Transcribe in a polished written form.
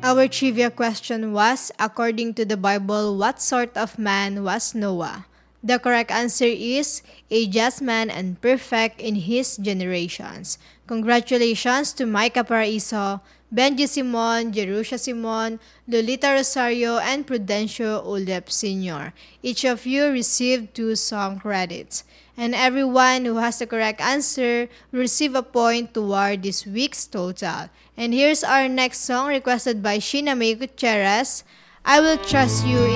Our trivia question was, according to the Bible, what sort of man was Noah? The correct answer is a just man and perfect in his generations. Congratulations to Micah Paraiso, Benji Simon, Jerusha Simon, Lolita Rosario, and Prudencio Ulep Sr. Each of you received 2 song credits. And everyone who has the correct answer will receive a point toward this week's total. And here's our next song requested by Sheena May Gutierrez, I Will Trust You